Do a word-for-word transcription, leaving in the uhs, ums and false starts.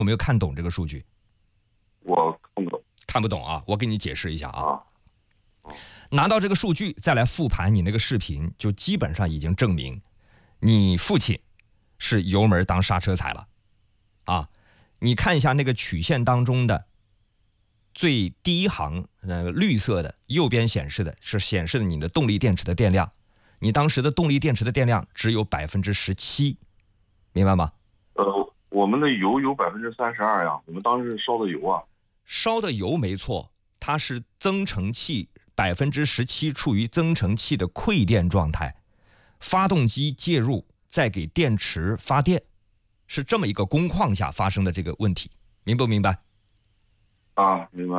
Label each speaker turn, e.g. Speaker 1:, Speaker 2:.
Speaker 1: 有没有看懂这个数据？
Speaker 2: 我看不懂。
Speaker 1: 看不懂啊，我给你解释一下啊。
Speaker 2: 啊，
Speaker 1: 拿到这个数据再来复盘你那个视频，就基本上已经证明你父亲是油门当刹车踩了啊。你看一下那个曲线当中的最第一行那个绿色的右边显示的是显示的你的动力电池的电量，你当时的动力电池的电量只有百分之十七，明白吗？
Speaker 2: 呃，我们的油有百分之三十二呀，我们当时烧的油啊。
Speaker 1: 烧的油没错，它是增程器百分之十七处于增程器的馈电状态，发动机介入再给电池发电，是这么一个工况下发生的这个问题，明不明白？
Speaker 2: 啊，明白。